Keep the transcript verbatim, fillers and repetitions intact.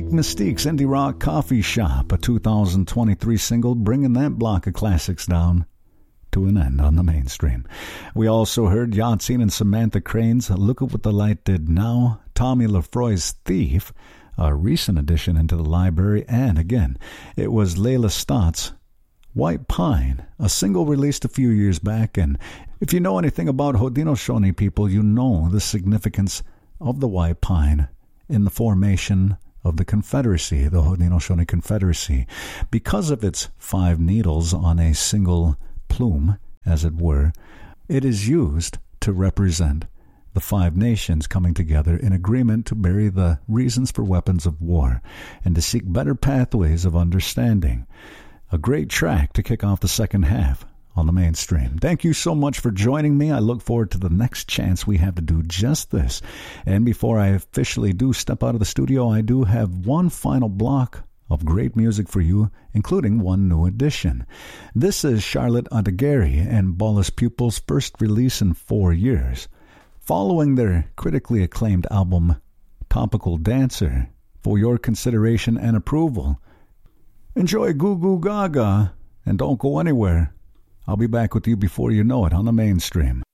Mystique Mystique's Indie Rock Coffee Shop, a two thousand twenty-three single bringing that block of classics down to an end on the mainstream. We also heard Yahtzee and Samantha Crane's Look at What the Light Did Now, Tommy Lefroy's Thief, a recent addition into the library, and again, it was Layla Stott's White Pine, a single released a few years back. And if you know anything about Haudenosaunee people, you know the significance of the white pine in the formation of the Confederacy, the Haudenosaunee Confederacy, because of its five needles on a single plume, as it were. It is used to represent the five nations coming together in agreement to bury the reasons for weapons of war and to seek better pathways of understanding. A great track to kick off the second half on the mainstream. Thank you so much for joining me. I look forward to the next chance we have to do just this. And before I officially do step out of the studio, I do have one final block of great music for you, including one new addition. This is Charlotte Adighieri and Bolus Pupil's first release in four years. Following their critically acclaimed album, Topical Dancer, for your consideration and approval. Enjoy Goo Goo Gaga, and don't go anywhere. I'll be back with you before you know it on the mainstream.